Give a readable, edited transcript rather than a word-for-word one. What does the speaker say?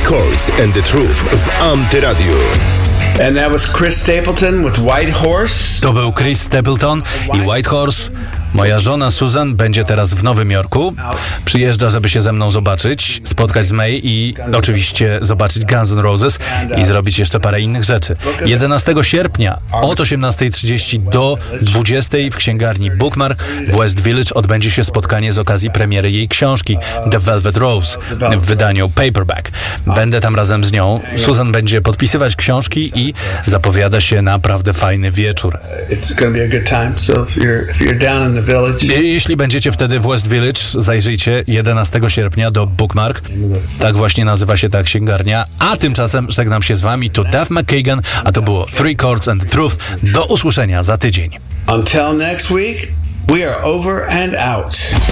Chords and the Truth w Antyradiu. And that was Chris Stapleton with White Horse. To był Chris Stapleton i White Horse. Moja żona Susan będzie teraz w Nowym Jorku. Przyjeżdża, żeby się ze mną zobaczyć, spotkać z May i oczywiście zobaczyć Guns N' Roses i zrobić jeszcze parę innych rzeczy. 11 sierpnia od 18:30 do 20:00 w księgarni Bookmark w West Village odbędzie się spotkanie z okazji premiery jej książki The Velvet Rose w wydaniu paperback. Będę tam razem z nią. Susan będzie podpisywać książki i zapowiada się naprawdę fajny wieczór. Jeśli będziecie wtedy w West Village, zajrzyjcie 11 sierpnia do Bookmark. Tak właśnie nazywa się ta księgarnia. A tymczasem żegnam się z wami. To Duff McKagan, a to było Three Chords and the Truth. Do usłyszenia za tydzień. Until next week, we are over and out.